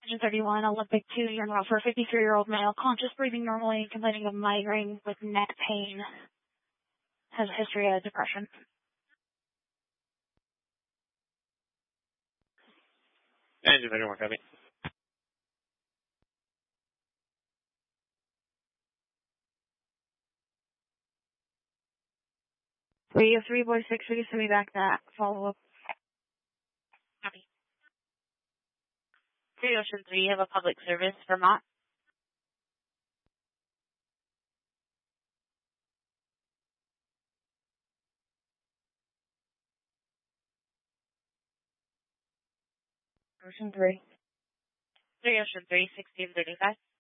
Engine 31, Olympic 2, you're now for a 53-year-old male, conscious, breathing normally, complaining of migraine with neck pain. Has a history of depression. Engine 31, copy. Radio 3, Boy 6, we can send me back that follow-up. Copy. 3 Ocean 3, you have a public service, Vermont. Ocean 3. 3 Ocean 3, 1635.